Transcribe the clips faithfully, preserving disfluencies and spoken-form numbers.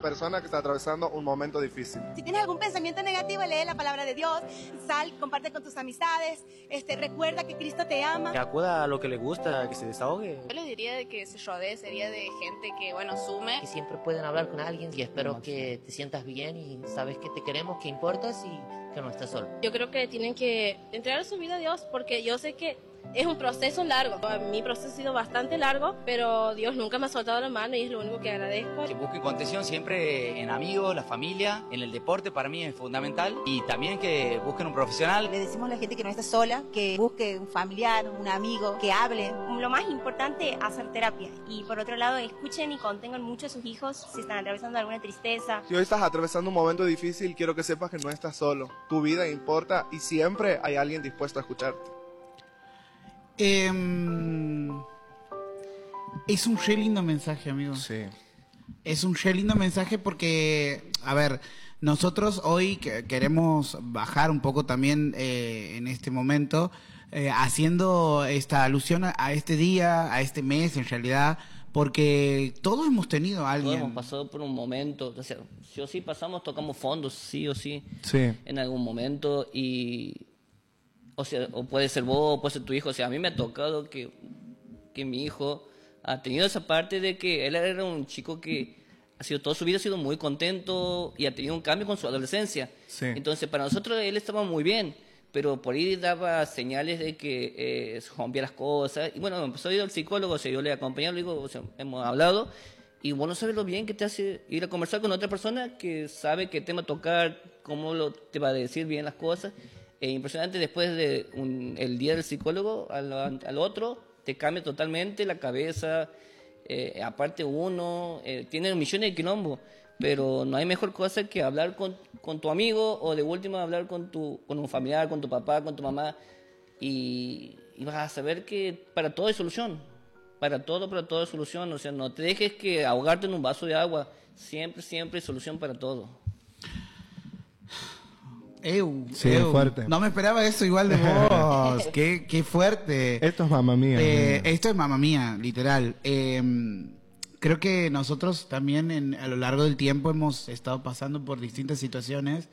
persona que está atravesando un momento difícil. Si tienes algún pensamiento negativo, lee la palabra de Dios, sal, comparte con tus amistades, este, recuerda que Cristo te ama. Que acuda a lo que le gusta, que se desahogue. Yo le diría de que se rodee, sería de gente que, bueno, sume. Que siempre pueden hablar con alguien y espero que te sientas bien y sabes que te queremos, que importas y que no estás solo. Yo creo que tienen que entregar su vida a Dios porque yo sé que es un proceso largo. Mi proceso ha sido bastante largo, pero Dios nunca me ha soltado la mano y es lo único que agradezco. Que busquen contención siempre en amigos, la familia, en el deporte para mí es fundamental y también que busquen un profesional. Le decimos a la gente que no está sola, que busque un familiar, un amigo, que hable. Lo más importante, hacer terapia. Y por otro lado, escuchen y contengan mucho a sus hijos si están atravesando alguna tristeza. Si hoy estás atravesando un momento difícil, quiero que sepas que no estás solo. Tu vida importa y siempre hay alguien dispuesto a escucharte. Eh, es un re lindo mensaje, amigo. Sí. Es un re lindo mensaje porque, a ver, nosotros hoy que queremos bajar un poco también eh, en este momento, eh, haciendo esta alusión a, a este día, a este mes en realidad, porque todos hemos tenido a alguien. Todos hemos pasado por un momento, o sea, sí o sí pasamos, tocamos fondos, sí o sí, Sí. en algún momento y... O sea, o puede ser vos, o puede ser tu hijo. O sea, a mí me ha tocado que, que mi hijo ha tenido esa parte de que él era un chico que ha sido toda su vida ha sido muy contento y ha tenido un cambio con su adolescencia. Sí. Entonces, para nosotros él estaba muy bien, pero por ahí daba señales de que eh, rompía las cosas. Y bueno, empezó a ir al psicólogo, o sea, yo le acompañé, le digo, o sea, hemos hablado. Y vos no sabes lo bien que te hace ir a conversar con otra persona que sabe qué tema tocar, cómo lo, te va a decir bien las cosas. Es impresionante, después de un, el día del psicólogo al, al otro te cambia totalmente la cabeza, eh, aparte uno eh, tiene millones de quilombos, pero no hay mejor cosa que hablar con, con tu amigo o de última hablar con tu con un familiar, con tu papá, con tu mamá y, y vas a saber que para todo hay solución, para todo, para todo hay solución, o sea, no te dejes que ahogarte en un vaso de agua, siempre, siempre hay solución para todo. Eu, Sí, eu. fuerte. No me esperaba eso igual de vos. qué, qué fuerte. Esto es mamá mía. Eh, esto es mamá mía, literal. Eh, creo que nosotros también en, a lo largo del tiempo hemos estado pasando por distintas situaciones.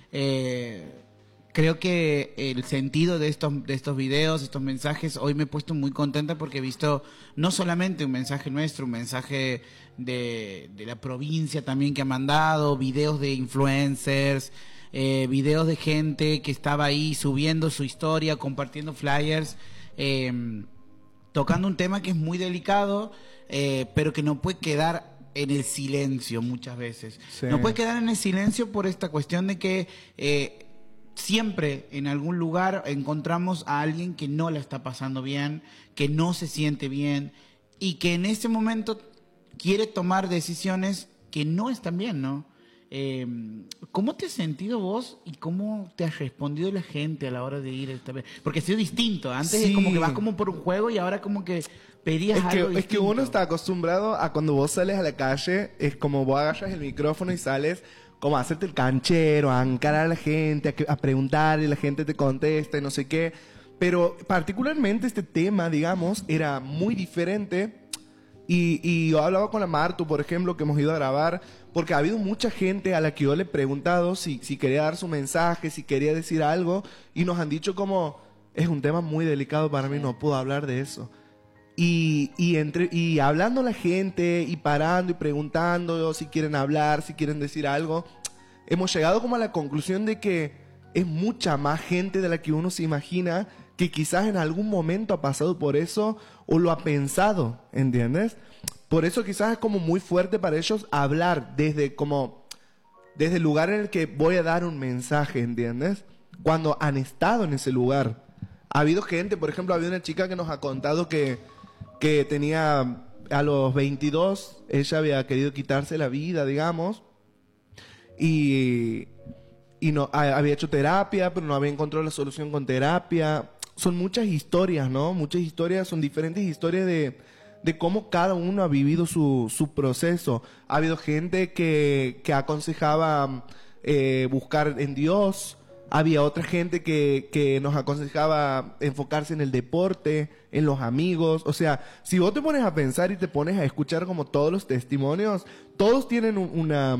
Eh, creo que el sentido de estos, de estos videos, estos mensajes, hoy me he puesto muy contenta porque he visto no solamente un mensaje nuestro, un mensaje de, de la provincia también que ha mandado, videos de influencers, eh, videos de gente que estaba ahí subiendo su historia, compartiendo flyers, eh, tocando un tema que es muy delicado, eh, pero que no puede quedar en el silencio muchas veces. Sí. No puede quedar en el silencio por esta cuestión de que eh, siempre en algún lugar encontramos a alguien que no la está pasando bien, que no se siente bien y que en este momento quiere tomar decisiones que no están bien, ¿no? Eh, ¿Cómo te has sentido vos y cómo te has respondido la gente a la hora de ir esta vez? Porque ha sido distinto. Antes Sí. es como que vas como por un juego y ahora como que pedías Es que, algo es que distinto. uno está acostumbrado a cuando vos sales a la calle, es como vos agarras el micrófono y sales como a hacerte el canchero, a encarar a la gente, a, que- a preguntar y la gente te contesta y no sé qué. Pero particularmente este tema, digamos, era muy diferente. Y, y yo hablaba con la Martu, por ejemplo, que hemos ido a grabar, porque ha habido mucha gente a la que yo le he preguntado si, si quería dar su mensaje, si quería decir algo, y nos han dicho como, es un tema muy delicado para mí, no puedo hablar de eso. Y, y, entre, y hablando la gente, y parando y preguntando si quieren hablar, si quieren decir algo, hemos llegado como a la conclusión de que es mucha más gente de la que uno se imagina, que quizás en algún momento ha pasado por eso o lo ha pensado, ¿entiendes? Por eso quizás es como muy fuerte para ellos hablar desde como desde el lugar en el que voy a dar un mensaje, ¿entiendes? Cuando han estado en ese lugar. Ha habido gente, por ejemplo, ha habido una chica que nos ha contado que, que tenía a los veintidós, ella había querido quitarse la vida, digamos, y, y no ha- había hecho terapia, pero no había encontrado la solución con terapia. Son muchas historias, ¿no? Muchas historias, son diferentes historias de, de cómo cada uno ha vivido su, su proceso. Ha habido gente que, que aconsejaba eh, buscar en Dios. Había otra gente que, que nos aconsejaba enfocarse en el deporte, en los amigos. O sea, si vos te pones a pensar y te pones a escuchar como todos los testimonios, todos tienen un- una